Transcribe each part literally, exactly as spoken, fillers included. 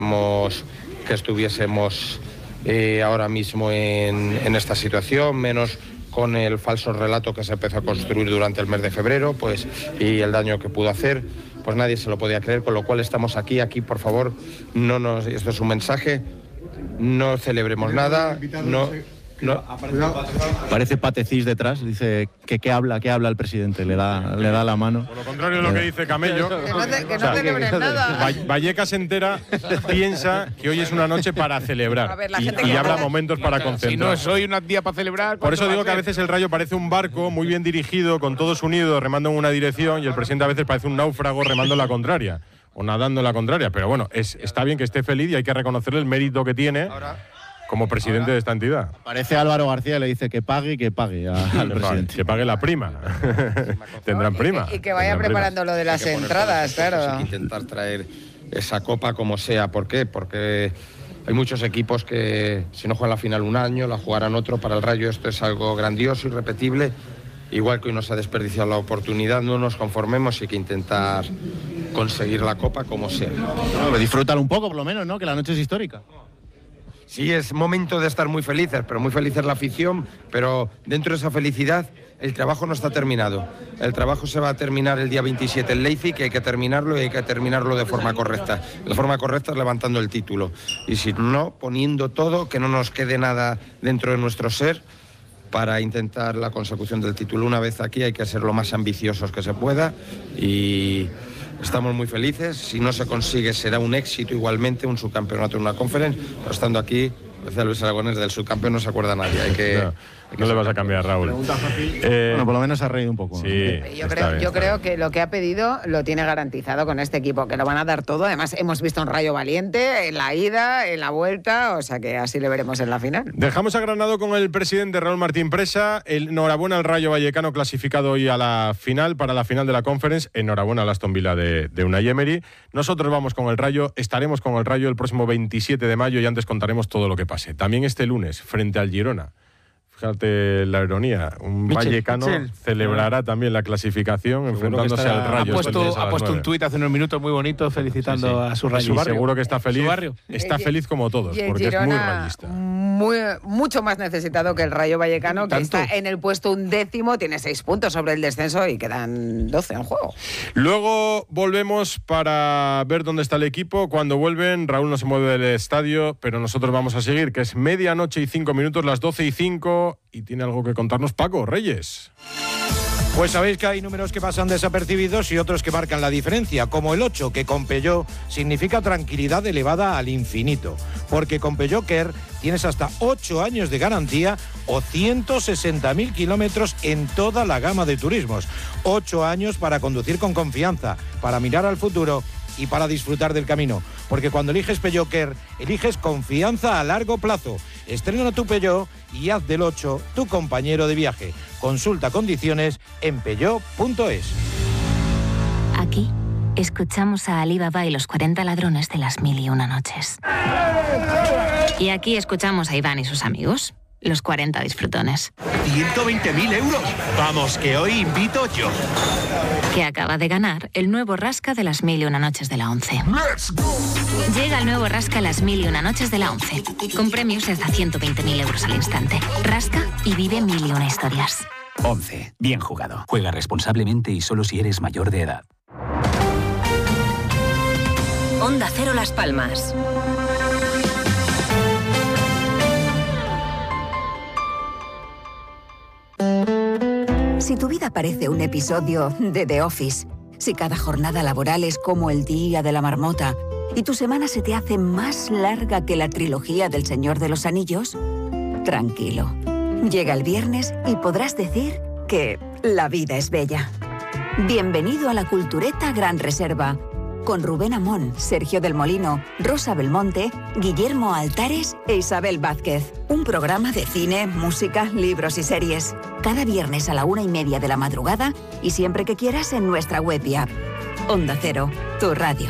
que estuviésemos eh, ahora mismo en, en esta situación, menos con el falso relato que se empezó a construir durante el mes de febrero, pues, y el daño que pudo hacer, pues nadie se lo podía creer, con lo cual estamos aquí, aquí por favor, no nos, esto es un mensaje, no celebremos nada, no... No. Parece Patecís detrás, dice que qué habla, qué habla el presidente, le da, le da la mano. Por lo contrario de lo que dice Camello, que no, te, que no celebres nada. Vallecas entera piensa que hoy es una noche para celebrar ver, y, y habrá momentos para concentrar. Si no es hoy un día para celebrar… Por eso digo que a veces el Rayo parece un barco muy bien dirigido, con todos unidos, remando en una dirección, y el presidente a veces parece un náufrago remando en la contraria, o nadando en la contraria. Pero bueno, es, está bien que esté feliz y hay que reconocerle el mérito que tiene como presidente Ahora, de esta entidad. Parece Álvaro García, le dice que pague y que pague a, al que presidente. Pague, que pague la prima. Tendrán prima. Y, y que vaya preparando prima. Lo de las entradas, claro. Hay que intentar traer esa copa como sea. ¿Por qué? Porque hay muchos equipos que si no juegan la final un año, la jugarán otro. Para el Rayo esto es algo grandioso, irrepetible. Igual que hoy nos ha desperdiciado la oportunidad, no nos conformemos y hay que intentar conseguir la copa como sea. No, disfrútalo un poco, por lo menos, ¿no? Que la noche es histórica. Sí, es momento de estar muy felices, pero muy felices la afición, pero dentro de esa felicidad el trabajo no está terminado. El trabajo se va a terminar el día veintisiete en Leipzig, que hay que terminarlo y hay que terminarlo de forma correcta. La forma correcta es levantando el título. Y si no, poniendo todo, que no nos quede nada dentro de nuestro ser para intentar la consecución del título. Una vez aquí hay que ser lo más ambiciosos que se pueda y estamos muy felices. Si no se consigue será un éxito igualmente, un subcampeonato en una conference, pero estando aquí, decía Luis Aragonés, del subcampeón no se acuerda nadie. Hay que, no, hay que no le vas a cambiar, Raúl. Eh, bueno, por lo menos ha reído un poco. Sí, ¿no? Yo, creo, bien, yo creo que lo que ha pedido lo tiene garantizado con este equipo, que lo van a dar todo. Además, hemos visto un Rayo valiente en la ida, en la vuelta, o sea que así le veremos en la final. Dejamos a Granado con el presidente Raúl Martín Presa. El, enhorabuena al Rayo Vallecano, clasificado hoy a la final, para la final de la Conference. Enhorabuena al Aston Villa de, de Unai Emery. Nosotros vamos con el Rayo, estaremos con el Rayo el próximo veintisiete de mayo y antes contaremos todo lo que pase. También este lunes, frente al Girona. Fíjate la ironía, un Michel, vallecano Michel. celebrará también la clasificación enfrentándose al Rayo. Ha puesto, ha puesto un tuit hace unos minutos muy bonito felicitando sí, sí. a su Rayo. Su seguro que está feliz, está feliz como todos, porque Girona, es muy rayista. Muy, mucho más necesitado que el Rayo Vallecano, que ¿Tanto? Está en el puesto undécimo, tiene seis puntos sobre el descenso y quedan doce en juego. Luego volvemos para ver dónde está el equipo. Cuando vuelven, Raúl no se mueve del estadio, pero nosotros vamos a seguir, que es medianoche y cinco minutos, las doce y cinco. Y tiene algo que contarnos Paco Reyes. Pues sabéis que hay números que pasan desapercibidos y otros que marcan la diferencia, como el ocho, que con Peugeot significa tranquilidad elevada al infinito. Porque con Peugeot Care tienes hasta ocho años de garantía o ciento sesenta mil kilómetros en toda la gama de turismos. ocho años para conducir con confianza, para mirar al futuro y para disfrutar del camino. Porque cuando eliges Peugeot Care, eliges confianza a largo plazo. Estrena tu Peugeot y haz del ocho tu compañero de viaje. Consulta condiciones en peugeot punto es. Aquí escuchamos a Ali Baba y los cuarenta ladrones de las mil y una noches. Y aquí escuchamos a Iván y sus amigos, los cuarenta disfrutones. ¿ciento veinte mil euros? Vamos, que hoy invito yo. Que acaba de ganar el nuevo Rasca de las mil y una noches de la once. Llega el nuevo Rasca las mil y una noches de la once, con premios de hasta ciento veinte mil euros al instante. Rasca y vive mil y una historias. once. Bien jugado. Juega responsablemente y solo si eres mayor de edad. Onda Cero Las Palmas. Si tu vida parece un episodio de The Office, si cada jornada laboral es como el día de la marmota y tu semana se te hace más larga que la trilogía del Señor de los Anillos, tranquilo. Llega el viernes y podrás decir que la vida es bella. Bienvenido a la Cultureta Gran Reserva, con Rubén Amón, Sergio del Molino, Rosa Belmonte, Guillermo Altares e Isabel Vázquez. Un programa de cine, música, libros y series. Cada viernes a la una y media de la madrugada y siempre que quieras en nuestra web y app. Onda Cero, tu radio.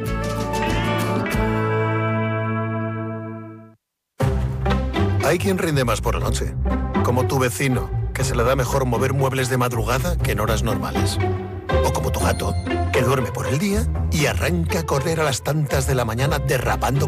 Hay quien rinde más por la noche, como tu vecino, que se le da mejor mover muebles de madrugada que en horas normales. O como tu gato, que duerme por el día y arranca a correr a las tantas de la mañana derrapando